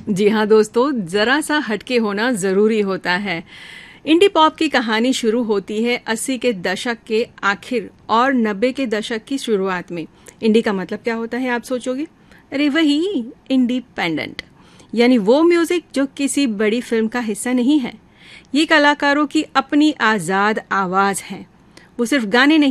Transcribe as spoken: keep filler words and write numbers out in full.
जी हाँ दोस्तों, जरा सा हटके होना जरूरी होता है। इंडी पॉप की कहानी शुरू होती है अस्सी के दशक के आखिर और नब्बे के दशक की शुरुआत में। इंडी का मतलब क्या होता है आप सोचोगे? अरे वही, इंडिपेंडेंट, यानी वो म्यूजिक जो किसी बड़ी फिल्म का हिस्सा नहीं है। ये कलाकारों की अपनी आजाद आवाज है। वो सिर्फ गाने नहीं